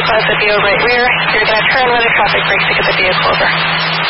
vehicle has the VO right rear. You're going to turn when the traffic breaks to get the vehicle over.